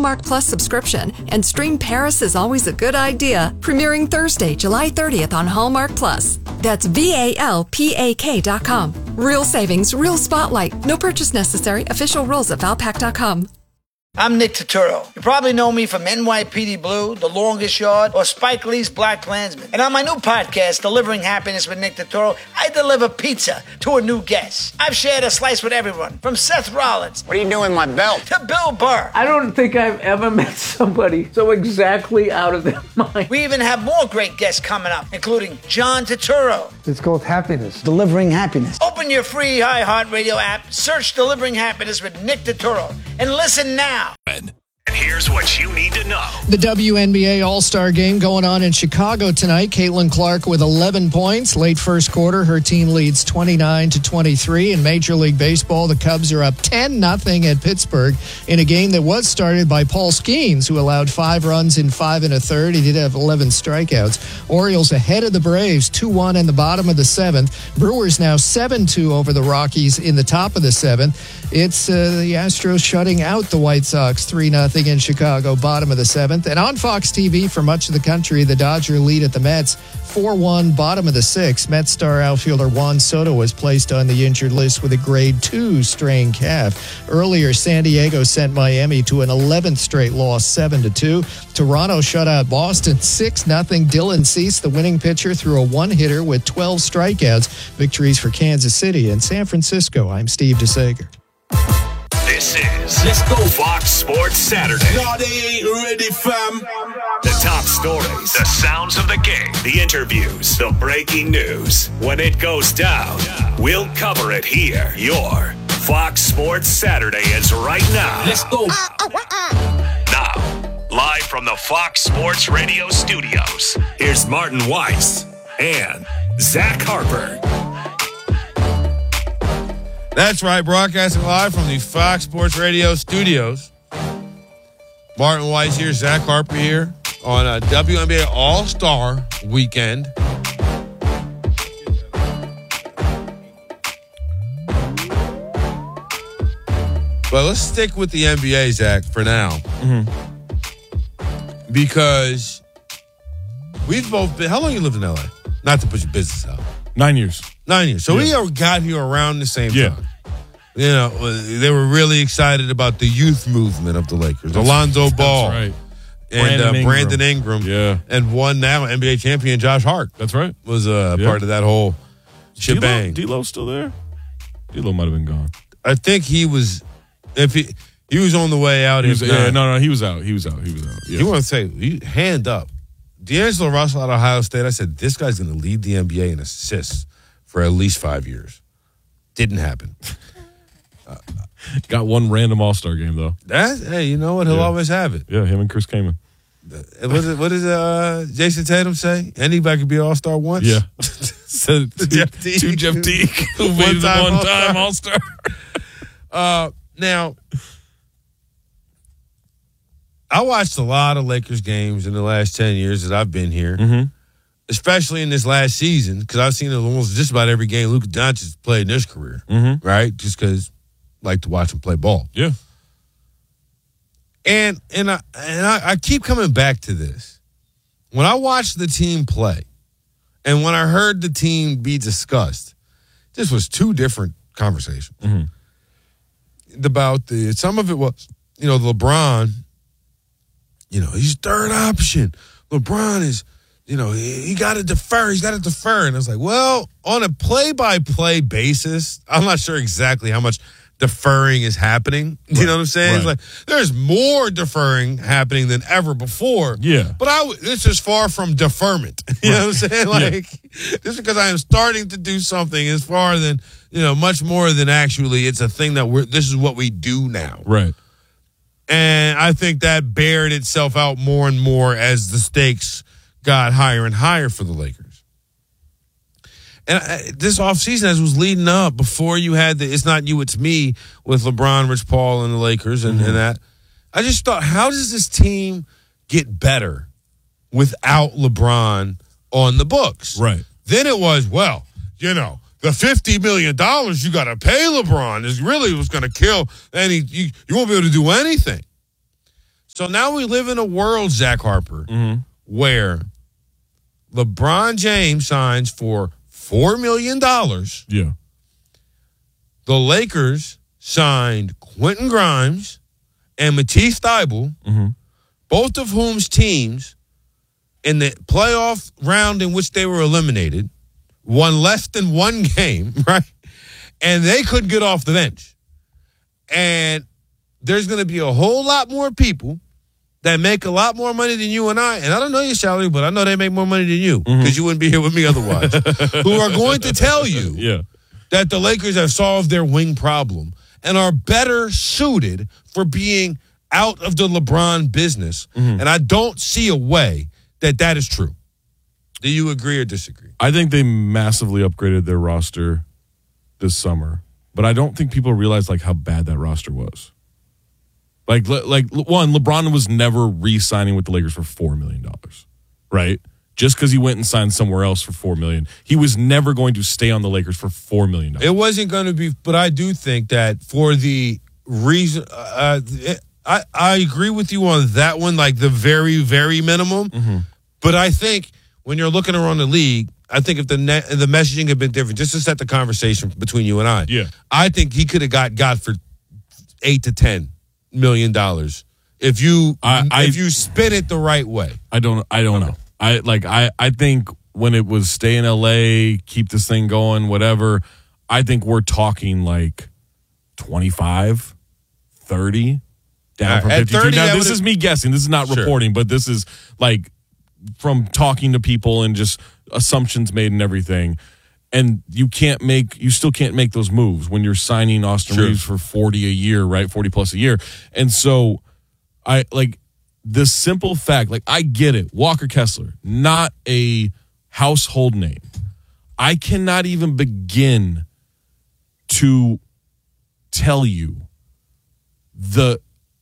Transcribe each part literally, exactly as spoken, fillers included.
Hallmark Plus subscription, and stream Paris is Always a Good Idea, premiering Thursday, July thirtieth on Hallmark Plus. That's V A L P A K dot com. Real savings, real spotlight. No purchase necessary. Official rules at Valpak dot com. I'm Nick Turturro. You probably know me from N Y P D Blue, The Longest Yard, or Spike Lee's Black Klansman. And on my new podcast, Delivering Happiness with Nick Turturro, I deliver pizza to a new guest. I've shared a slice with everyone, from Seth Rollins. What are you doing with my belt? To Bill Burr. I don't think I've ever met somebody so exactly out of their mind. We even have more great guests coming up, including John Turturro. It's called Happiness. Delivering Happiness. Open your free iHeartRadio app, search Delivering Happiness with Nick Turturro, and listen now. And here's what you need to know. The W N B A All-Star Game going on in Chicago tonight. Caitlin Clark with eleven points. Late first quarter, her team leads twenty-nine to twenty-three. In Major League Baseball, the Cubs are up ten nothing at Pittsburgh in a game that was started by Paul Skeens, who allowed five runs in five and a third. He did have eleven strikeouts. Orioles ahead of the Braves, two one in the bottom of the seventh. Brewers now seven two over the Rockies in the top of the seventh. It's uh, the Astros shutting out the White Sox three nothing in Chicago, bottom of the seventh. And on Fox T V for much of the country, the Dodger lead at the Mets four one, bottom of the sixth. Mets star outfielder Juan Soto was placed on the injured list with a grade two strained calf. Earlier, San Diego sent Miami to an eleventh straight loss, seven to two. Toronto shut out Boston six nothing. Dylan Cease, the winning pitcher, threw a one-hitter with twelve strikeouts. Victories for Kansas City and San Francisco. I'm Steve DeSager. This is Let's Go Fox Sports Saturday. No, they ain't ready, fam. The top stories, the sounds of the game, the interviews, the breaking news. When it goes down, we'll cover it here. Your Fox Sports Saturday is right now. Let's go. Now, live from the Fox Sports Radio studios, here's Martin Weiss and Zach Harper. That's right, broadcasting live from the Fox Sports Radio studios. Martin Weiss here, Zach Harper here on a W N B A All-Star Weekend. But let's stick with the N B A, Zach, for now. Mm-hmm. Because we've both been, how long you lived in L A? Not to put your business out. Nine years. Nine years. So yeah. we are, got here around the same yeah. time. You know, they were really excited about the youth movement of the Lakers. That's, Alonzo Ball. That's right. And Brandon, uh, Ingram. Brandon Ingram. Yeah. And one now N B A champion, Josh Hart. That's right. Was a uh, yeah. part of that whole shebang. D-Lo still there? D-Lo might have been gone. I think he was, if he he was on the way out. He was, if yeah, not, no, no, he was out. He was out. He was out. Yeah. You want to say, you, hand up. D'Angelo Russell out of Ohio State, I said, this guy's going to lead the N B A in assists for at least five years. Didn't happen. Uh, Got one random All-Star game, though. That, hey, you know what? He'll yeah. always have it. Yeah, him and Chris Kaman. What does, what does uh, Jason Tatum say? Anybody can be an All-Star once? Yeah. Said two, Jeff Teague. two Jeff Teague who made the one-time All-Star. uh, now, I watched a lot of Lakers games in the last ten years that I've been here, mm-hmm. especially in this last season, because I've seen almost just about every game Luka Doncic played in his career, mm-hmm. right? Just because I like to watch him play ball. Yeah. And and I and I, I keep coming back to this. When I watched the team play, and when I heard the team be discussed, this was two different conversations. Mm-hmm. About the some of it was, you know, LeBron. You know, he's third option. LeBron is, you know, he, he got to defer. He's got to defer. And I was like, well, on a play-by-play basis, I'm not sure exactly how much deferring is happening. You right. know what I'm saying? Right. It's like there's more deferring happening than ever before. Yeah. But I this is far from deferment. You right. know what I'm saying? Like yeah. just because I am starting to do something is far than, you know, much more than actually it's a thing that we're this is what we do now. Right. And I think that bared itself out more and more as the stakes got higher and higher for the Lakers. And I, this offseason, as was leading up, before you had the It's Not You, It's Me with LeBron, Rich Paul, and the Lakers and, mm-hmm. and that, I just thought, how does this team get better without LeBron on the books? Right. Then it was, well, you know, the fifty million dollars you got to pay LeBron is really what's going to kill any, you, you won't be able to do anything. So now we live in a world, Zach Harper, Mm-hmm. where LeBron James signs for four million dollars. Yeah. The Lakers signed Quentin Grimes and Matisse Thybulle, Mm-hmm. both of whom's teams in the playoff round in which they were eliminated won less than one game, right? And they couldn't get off the bench. And there's going to be a whole lot more people that make a lot more money than you and I, and I don't know your salary, but I know they make more money than you because Mm-hmm. you wouldn't be here with me otherwise, who are going to tell you Yeah. that the Lakers have solved their wing problem and are better suited for being out of the LeBron business. Mm-hmm. And I don't see a way that that is true. Do you agree or disagree? I think they massively upgraded their roster this summer, but I don't think people realize like how bad that roster was. Like, le- like one, LeBron was never re-signing with the Lakers for four million dollars, right? Just because he went and signed somewhere else for four million dollars. He was never going to stay on the Lakers for four million dollars. It wasn't going to be, but I do think that for the reason, uh, it, I, I agree with you on that one, like the very, very minimum. Mm-hmm. But I think when you're looking around the league, I think if the ne- the messaging had been different, just to set the conversation between you and I, Yeah. I think he could have got got for eight to ten million dollars if you I- I- if you spin it the right way. I don't I don't know. I like I, I think when it was stay in L A, keep this thing going, whatever, I think we're talking like twenty-five, thirty down Uh, from at fifty-two. thirty, Now that this would've- is me guessing. This is not Sure. reporting, but this is like from talking to people and just assumptions made and everything. And you can't make, you still can't make those moves when you're signing Austin Sure. Reeves for forty a year, right? forty plus a year. And so I like the simple fact, like I get it. Walker Kessler, not a household name. I cannot even begin to tell you the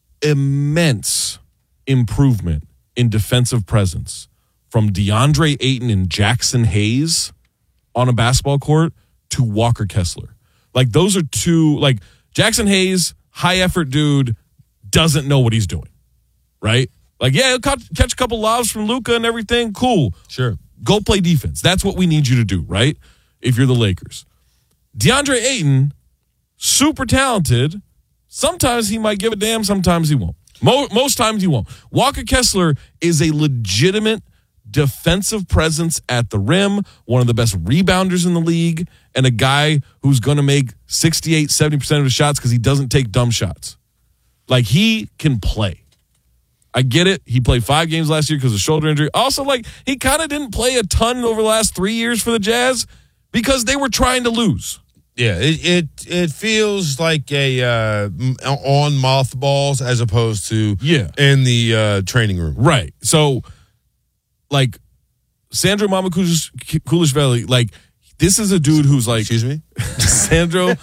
immense improvement in defensive presence from DeAndre Ayton and Jackson Hayes on a basketball court to Walker Kessler. Like those are two, like Jackson Hayes, high effort dude, doesn't know what he's doing, right? Like, yeah, he'll catch, catch a couple lobs from Luka and everything. Cool. Sure. Go play defense. That's what we need you to do, right? If you're the Lakers. DeAndre Ayton, super talented. Sometimes he might give a damn. Sometimes he won't. Mo- most times he won't. Walker Kessler is a legitimate defensive presence at the rim, one of the best rebounders in the league, and a guy who's going to make sixty-eight, seventy percent of his shots because he doesn't take dumb shots. Like, he can play. I get it. He played five games last year because of shoulder injury. Also, like, he kind of didn't play a ton over the last three years for the Jazz because they were trying to lose. Yeah, it it, it feels like a uh, m- on mothballs as opposed to Yeah. in the uh, training room. Right. So, like, Sandro Mamukelashvili, like, this is a dude who's like, Excuse me? Sandro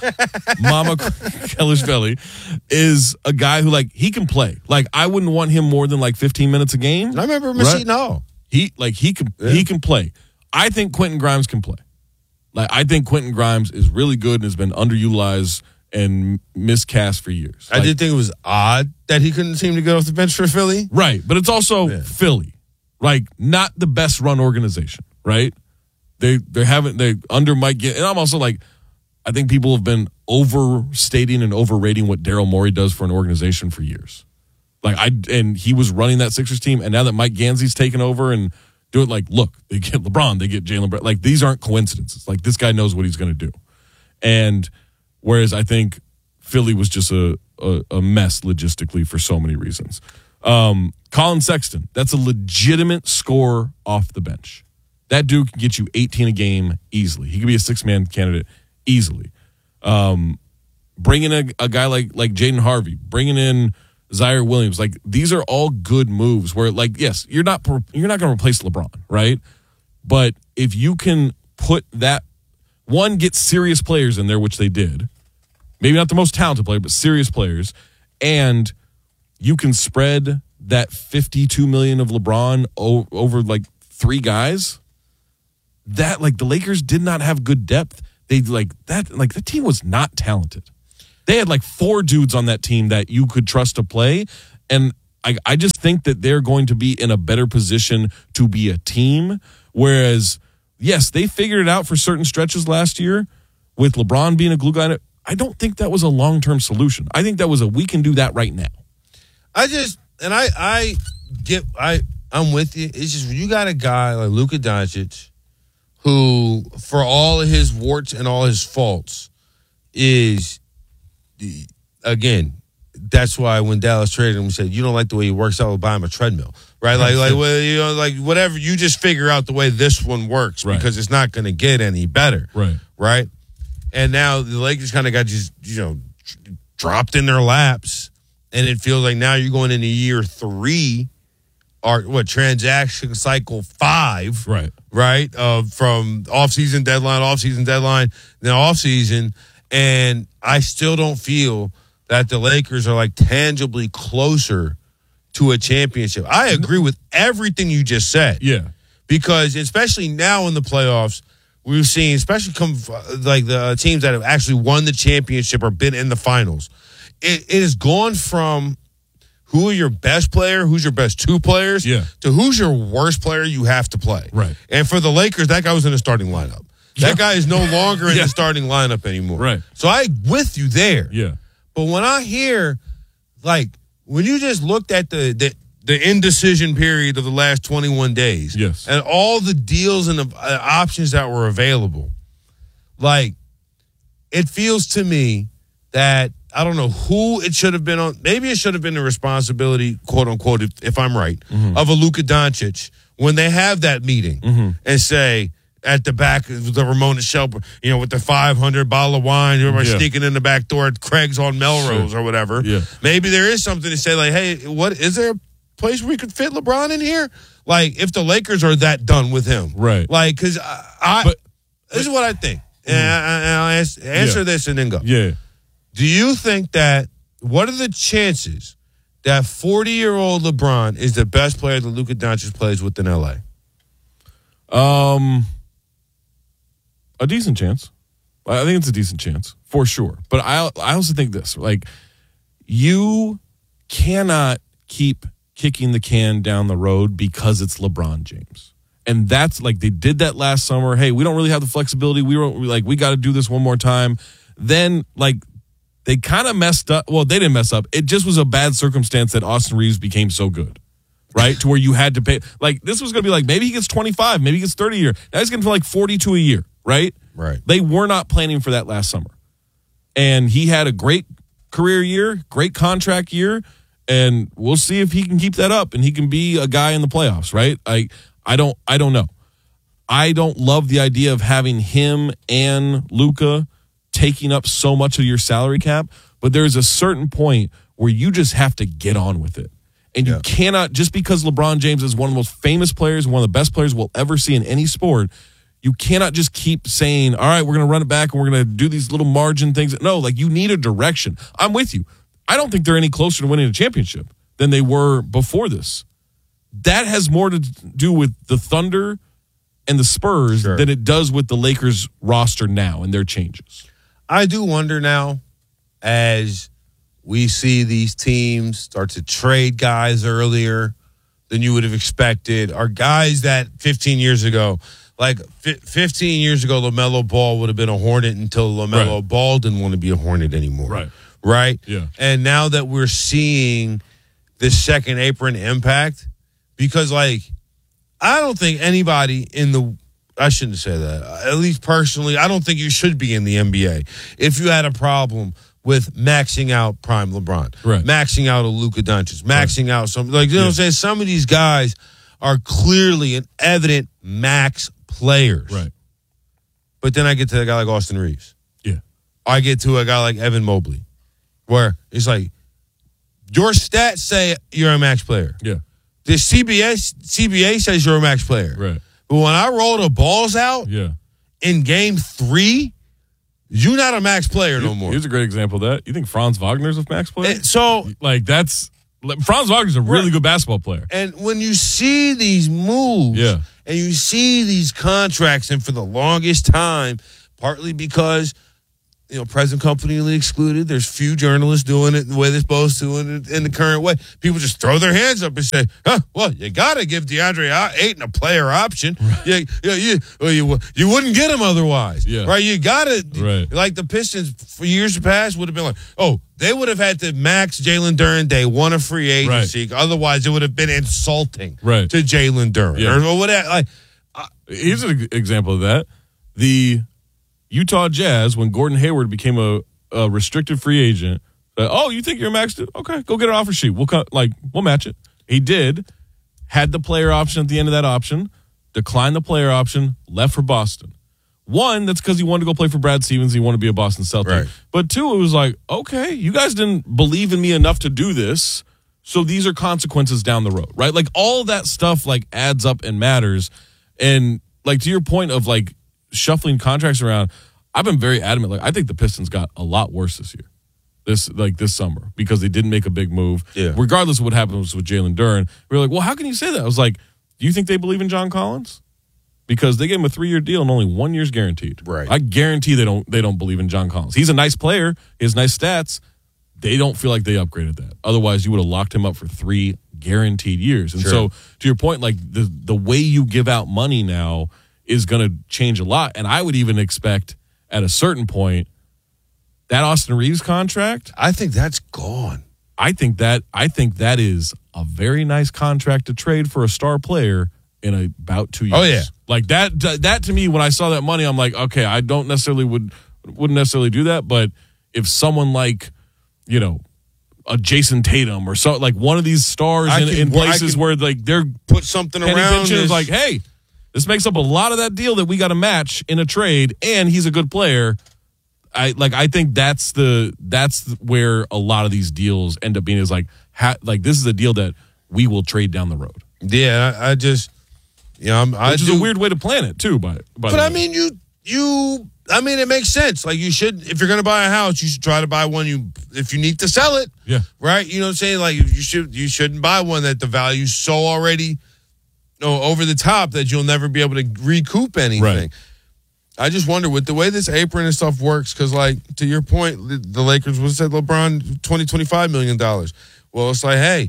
Mamukelashvili is a guy who, like, he can play. Like, I wouldn't want him more than like fifteen minutes a game. I remember Right. Messi. No. He like he can Yeah. he can play. I think Quentin Grimes can play. Like, I think Quentin Grimes is really good and has been underutilized and miscast for years. I Like, did think it was odd that he couldn't seem to get off the bench for Philly. right, but it's also Yeah. Philly, like not the best run organization, right? They they haven't they under Mike Gin- and I'm also like, I think people have been overstating and overrating what Daryl Morey does for an organization for years. Like I and he was running that Sixers team, and now that Mike Gansey's taken over and do it, like, look, they get LeBron, they get Jalen Brown. Like, these aren't coincidences. Like, this guy knows what he's going to do. And whereas I think Philly was just a, a, a mess logistically for so many reasons. Um, Colin Sexton, that's a legitimate scorer off the bench. That dude can get you eighteen a game easily. He could be a six-man candidate easily. Um, bringing a, a guy like like Jaden Harvey, bringing in Zaire Williams, like these are all good moves where, like, yes, you're not you're not going to replace LeBron, right? But if you can put that one, get serious players in there, which they did, maybe not the most talented player, but serious players, and you can spread that fifty-two million of LeBron o- over like three guys. That, like, the Lakers did not have good depth. They like that like the team was not talented. They had like four dudes on that team that you could trust to play, and I, I just think that they're going to be in a better position to be a team. Whereas, yes, they figured it out for certain stretches last year with LeBron being a glue guy. I don't think that was a long-term solution. I think that was a we can do that right now. I just and I I get I I'm with you. It's just you got a guy like Luka Doncic who, for all of his warts and all his faults, is again. That's why when Dallas traded him, we said you don't like the way he works out, we'll buy him a treadmill, right? Like, like, well, you know, like whatever. You just figure out the way this one works right. because it's not going to get any better, right? Right. And now the Lakers kind of got just you know dropped in their laps, and it feels like now you're going into year three, or what transaction cycle five, right? Right. Uh, from offseason deadline, offseason deadline, then offseason, and I still don't feel that the Lakers are like tangibly closer to a championship. I agree with everything you just said. Yeah. Because especially now in the playoffs, we've seen, especially come like the teams that have actually won the championship or been in the finals, it, it has gone from who are your best player, who's your best two players, yeah. to who's your worst player you have to play. Right. And for the Lakers, that guy was in the starting lineup. That guy is no longer in yeah. the starting lineup anymore. Right. So I with you there. Yeah. But when I hear, like, when you just looked at the, the the indecision period of the last twenty-one days, yes, and all the deals and the uh, options that were available, like, it feels to me that I don't know who it should have been on. Maybe it should have been the responsibility, quote unquote, if, if I'm right, mm-hmm. of a Luka Doncic when they have that meeting mm-hmm. and say, at the back of the Ramona Shelper, you know, with the five hundred bottle of wine, everybody yeah. sneaking in the back door at Craig's on Melrose sure. or whatever. Yeah. Maybe there is something to say, like, hey, what is there a place where we could fit LeBron in here? Like, if the Lakers are that done with him. Right. Like, because I, I but, this is what I think. Mm-hmm. And, I, and I'll ask, answer yeah. this and then go. Yeah. Do you think that, what are the chances that forty-year-old LeBron is the best player that Luka Doncic plays with in L A? Um... A decent chance. I think it's a decent chance, for sure. But I I also think this, like, you cannot keep kicking the can down the road because it's LeBron James. And that's, like, they did that last summer. Hey, we don't really have the flexibility. We were like, we got to do this one more time. Then, like, they kind of messed up. Well, they didn't mess up. It just was a bad circumstance that Austin Reeves became so good. Right? To where you had to pay. Like, this was going to be like, maybe he gets twenty-five, maybe he gets thirty a year. Now he's getting for like forty-two a year. Right? Right. They were not planning for that last summer. And he had a great career year, great contract year, and we'll see if he can keep that up and he can be a guy in the playoffs, right? I I don't I don't know. I don't love the idea of having him and Luka taking up so much of your salary cap, but there's a certain point where you just have to get on with it. And you yeah. cannot, just because LeBron James is one of the most famous players, one of the best players we'll ever see in any sport, you cannot just keep saying, all right, we're going to run it back and we're going to do these little margin things. No, like, you need a direction. I'm with you. I don't think they're any closer to winning a championship than they were before this. That has more to do with the Thunder and the Spurs sure. than it does with the Lakers roster now and their changes. I do wonder now, as we see these teams start to trade guys earlier than you would have expected, are guys that fifteen years ago, like fifteen years ago, LaMelo Ball would have been a Hornet until LaMelo right. Ball didn't want to be a Hornet anymore. Right. Right? Yeah. And now that we're seeing this second apron impact, because, like, I don't think anybody in the, I shouldn't say that, at least personally, I don't think you should be in the N B A if you had a problem with maxing out prime LeBron, right. maxing out a Luka Doncic, maxing right. out some, like, you know yeah. what I'm saying? Some of these guys are clearly an evident max players. Right. But then I get to a guy like Austin Reeves. Yeah. I get to a guy like Evan Mobley, where it's like, your stats say you're a max player. Yeah. The C B S, C B A says you're a max player. Right. But when I roll the balls out yeah. in game three, you're not a max player no more. Here's a great example of that. You think Franz Wagner's a max player? And so, like, that's Franz Wagner's a really right. good basketball player. And when you see these moves yeah. and you see these contracts, and for the longest time, partly because you know, present company excluded. There's few journalists doing it the way they're supposed to in, in the current way. People just throw their hands up and say, huh, well, you got to give DeAndre Ayton a player option. Right. You, you, you, well, you, you wouldn't get him otherwise. Yeah. Right? You got to, right. like the Pistons for years past would have been like, oh, they would have had to max Jalen Duren day one of free agency. Right. Otherwise, it would have been insulting right. to Jalen Duren. Yeah. Or whatever. Like, uh, Here's an example of that. The Utah Jazz, when Gordon Hayward became a, a restricted free agent, uh, oh, you think you're maxed? Okay, go get an offer sheet. We'll cut, like we'll match it. He did, had the player option at the end of that option, declined the player option, left for Boston. One, that's because he wanted to go play for Brad Stevens. He wanted to be a Boston Celtic. Right. But two, it was like, okay, you guys didn't believe in me enough to do this, so these are consequences down the road, right? Like all that stuff like adds up and matters. And like to your point of like shuffling contracts around, I've been very adamant. Like I think the Pistons got a lot worse this year, this like this summer, because they didn't make a big move. Yeah. Regardless of what happens with Jalen Duren, we were like, well, how can you say that? I was like, do you think they believe in John Collins? Because they gave him a three-year deal and only one year's guaranteed. Right. I guarantee they don't they don't believe in John Collins. He's a nice player. He has nice stats. They don't feel like they upgraded that. Otherwise, you would have locked him up for three guaranteed years. And sure. so, to your point, like the the way you give out money now is going to change a lot. And I would even expect at a certain point that Austin Reeves contract, I think that's gone. I think that I think that is a very nice contract to trade for a star player in about two years. Oh yeah, like that. That to me, when I saw that money, I'm like, okay, I don't necessarily would wouldn't necessarily do that, but if someone like, you know, a Jason Tatum or so, like one of these stars in, can, in places where like they're put something penny around pinching this. is like, hey, this makes up a lot of that deal that we got to match in a trade, and he's a good player. I like. I think that's the that's where a lot of these deals end up being is like, ha, like this is a deal that we will trade down the road. Yeah, I, I just, you know, I'm, I which do, is a weird way to plan it too. But but I mean, you you. I mean, it makes sense. Like you should, if you're going to buy a house, you should try to buy one. You, if you need to sell it, yeah, right. You know what I'm saying? Like you should, you shouldn't buy one that the value's so already, you know, over the top that you'll never be able to recoup anything. Right. I just wonder with the way this apron and stuff works, because like to your point, the, the Lakers would say LeBron twenty, twenty-five million dollars. Well, it's like, hey,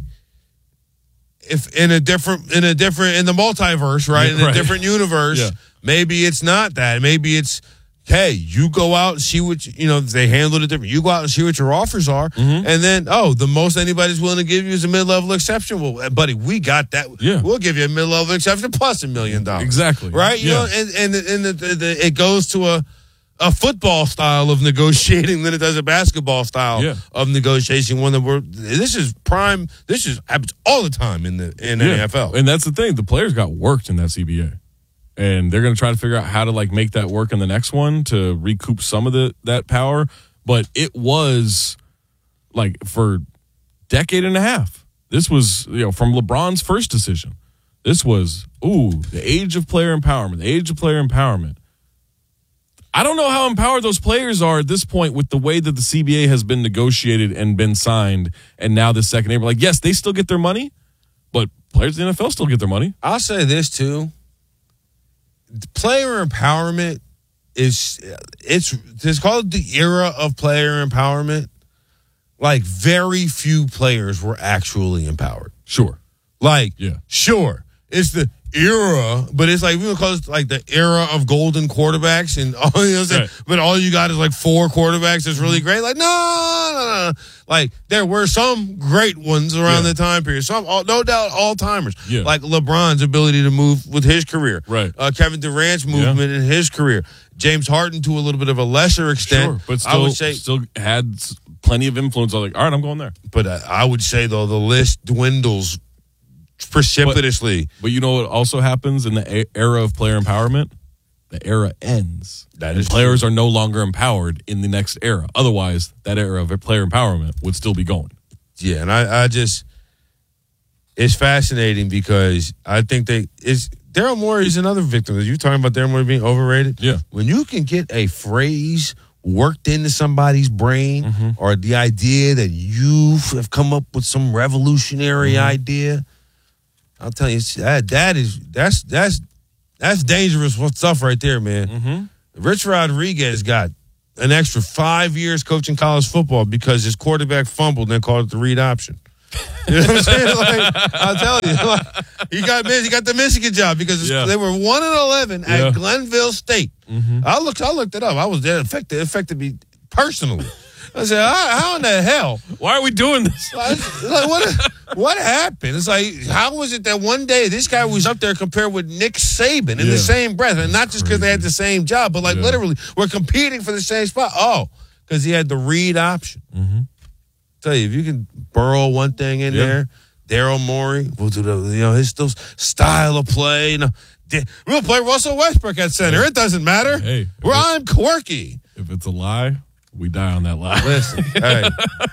if in a different, in a different, in the multiverse, right, Yeah, in a right. different universe, Yeah. maybe it's not that. Maybe it's, hey, you go out and see what, you know, they handle it different. You go out and see what your offers are. Mm-hmm. And then, oh, the most anybody's willing to give you is a mid-level exception. Well, buddy, we got that. Yeah. We'll give you a mid-level exception plus a million dollars. Exactly. Right? You Yeah. know, and, and, and the, the, the, it goes to a, a football style of negotiating than it does a basketball style Yeah. of negotiating. One that we're, this is prime, this is happens all the time in the in the Yeah. N F L. And that's the thing. The players got worked in that C B A. And they're going to try to figure out how to like make that work in the next one to recoup some of the that power. But it was like for decade and a half. This was, you know, from LeBron's first decision. This was, ooh, the age of player empowerment, the age of player empowerment. I don't know how empowered those players are at this point with the way that the C B A has been negotiated and been signed. And now the second April, like, yes, they still get their money, but players in the N F L still get their money. I'll say this too. Player empowerment is it's it's called the era of player empowerment. Like very few players were actually empowered. Sure. Like, Yeah. sure, it's the era, but it's like we would call it like the era of golden quarterbacks, and all you know what I'm saying? Right. But all you got is like four quarterbacks that's really great. Like, no, no, no, no. Like there were some great ones around Yeah. the time period. Some, all, no doubt, all timers. Yeah. Like LeBron's ability to move with his career. Right. Uh, Kevin Durant's movement in his career. James Harden to a little bit of a lesser extent. Sure, but I still, would say, still had s- plenty of influence. I was like, all right, I'm going there. but uh, I would say though the list dwindles precipitously. But you know what also happens in the a- era of player empowerment? The era ends. That and is players are no longer empowered in the next era. Otherwise, that era of player empowerment would still be going. Yeah, and I, I just it's fascinating because I think they is Daryl Morey is another victim. You're talking about Daryl Morey being overrated. Yeah. When you can get a phrase worked into somebody's brain Mm-hmm. or the idea that you have come up with some revolutionary Mm-hmm. idea, I'll tell you that that is that's that's that's dangerous stuff right there, man. Mm-hmm. Rich Rodriguez got an extra five years coaching college football because his quarterback fumbled and then called it the read option. You know what I'm saying? Like, I'll tell you, like, he got he got the Michigan job because Yeah. they were one and eleven Yeah. at Glenville State. Mm-hmm. I looked, I looked it up. I was there. It affected, it affected me personally. I said, how, how in the hell? Why are we doing this? Like, like, what, what happened? It's like, how was it that one day this guy was up there compared with Nick Saban in Yeah. the same breath? And not just because they had the same job, but like Yeah. literally, we're competing for the same spot. Oh, because he had the read option. Mm-hmm. Tell you, if you can burrow one thing in Yeah. there, Daryl Morey, we'll do the, you know, his still style of play. You know, we'll play Russell Westbrook at center. It doesn't matter. Hey. Where I'm quirky. If it's a lie, we die on that lie. Listen, hey.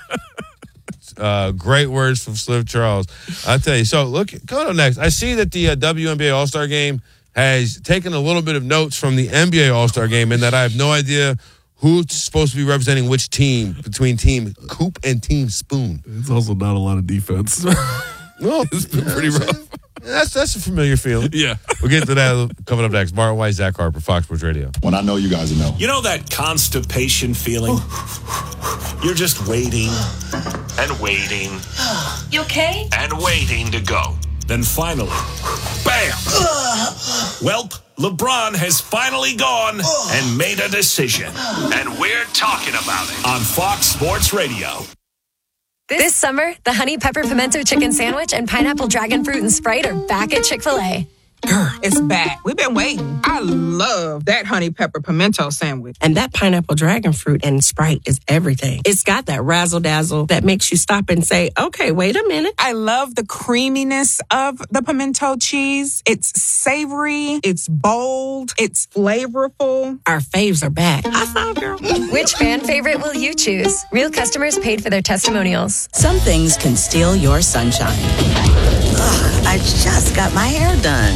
Uh, great words from Sliv Charles. I tell you. So, look, coming up next, I see that the uh, W N B A All-Star Game has taken a little bit of notes from the N B A All-Star Game, in that I have no idea who's supposed to be representing which team between Team Coop and Team Spoon. It's also not a lot of defense. Well, It's been pretty rough. That's that's a familiar feeling. Yeah. We'll get to that coming up next. Bart White, Zach Harper, Fox Sports Radio. When I know you guys will know. You know that constipation feeling? You're just waiting and waiting You okay? and waiting to go. Then finally, bam! Welp, LeBron has finally gone and made a decision. And we're talking about it on Fox Sports Radio. This summer, the Honey Pepper Pimento Chicken Sandwich and Pineapple Dragon Fruit and Sprite are back at Chick-fil-A. It's back. We've been waiting. I love that honey pepper pimento sandwich. And that pineapple dragon fruit and Sprite is everything. It's got that razzle dazzle that makes you stop and say, okay, wait a minute. I love the creaminess of the pimento cheese. It's savory. It's bold. It's flavorful. Our faves are back. I saw, girl. Which fan favorite will you choose? Real customers paid for their testimonials. Some things can steal your sunshine. Ugh, I just got my hair done.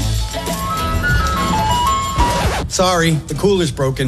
Sorry, the cooler's broken.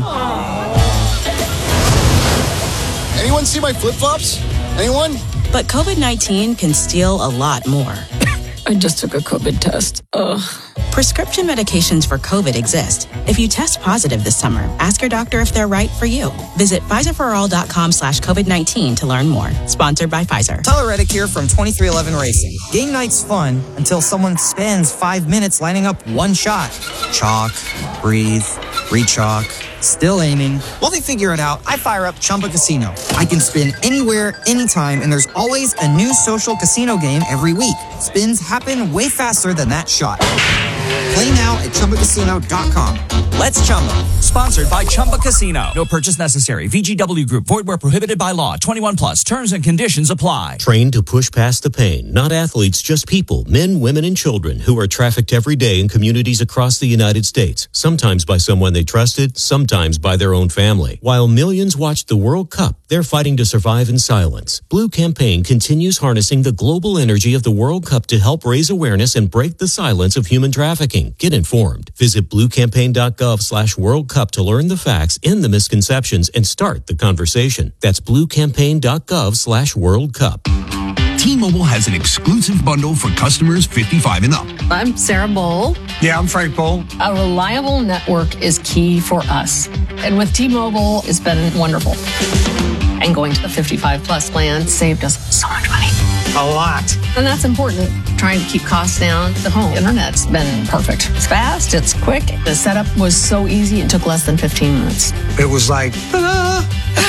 Anyone see my flip-flops? Anyone? But COVID nineteen can steal a lot more. I just took a COVID test. Ugh. Prescription medications for COVID exist. If you test positive this summer, ask your doctor if they're right for you. Visit Pfizerforall.com slash COVID-19 to learn more. Sponsored by Pfizer. Tyler Reddick here from twenty-three eleven Racing. Game night's fun until someone spends five minutes lining up one shot. Chalk, breathe, re-chalk, still aiming. While they figure it out, I fire up Chumba Casino. I can spin anywhere, anytime, and there's always a new social casino game every week. Spins happen way faster than that shot. Play now at Chumba Casino dot com. Let's Chumba. Sponsored by Chumba Casino. No purchase necessary. V G W Group. Void where prohibited by law. twenty-one plus. Terms and conditions apply. Trained to push past the pain. Not athletes, just people. Men, women, and children who are trafficked every day in communities across the United States. Sometimes by someone they trusted, sometimes by their own family. While millions watched the World Cup, they're fighting to survive in silence. Blue Campaign continues harnessing the global energy of the World Cup to help raise awareness and break the silence of human trafficking. Get informed. Visit bluecampaign.gov slash World Cup to learn the facts, end the misconceptions, and start the conversation. That's bluecampaign.gov slash World Cup. T-Mobile has an exclusive bundle for customers fifty-five and up. I'm Sarah Bowl. Yeah, I'm Frank Bowl. A reliable network is key for us. And with T-Mobile, it's been wonderful. And going to the fifty-five plus plan saved us so much money. A lot. And that's important. Trying to keep costs down. The home internet's been perfect. It's fast, it's quick. The setup was so easy, it took less than fifteen minutes. It was like, ta-da!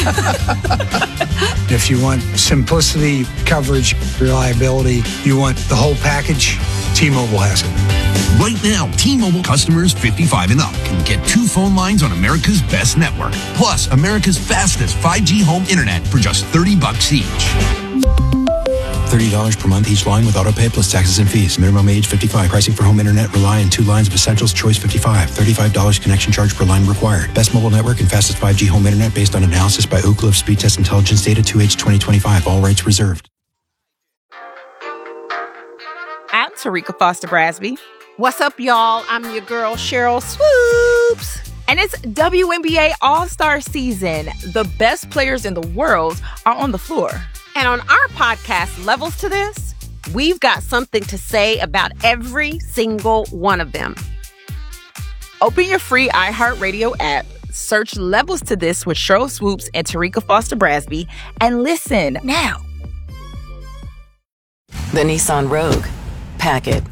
If you want simplicity, coverage, reliability, you want the whole package, T-Mobile has it. Right now, T-Mobile customers fifty-five and up can get two phone lines on America's best network, plus America's fastest five G home internet for just thirty bucks each. thirty dollars per month each line with autopay plus taxes and fees. Minimum age fifty-five. Pricing for home internet rely on two lines of Essentials Choice fifty-five. thirty-five dollars connection charge per line required. Best mobile network and fastest five G home internet based on analysis by Ookla of Speed Test Intelligence data two H twenty twenty-five. All rights reserved. I'm Tarika Foster Brasby. What's up, y'all? I'm your girl, Cheryl Swoops. And it's W N B A All-Star Season. The best players in the world are on the floor. And on our podcast, Levels to This, we've got something to say about every single one of them. Open your free iHeartRadio app, Search Levels to This with Sheryl Swoopes and Tarika Foster Brasby and listen now. The Nissan Rogue. Pack it.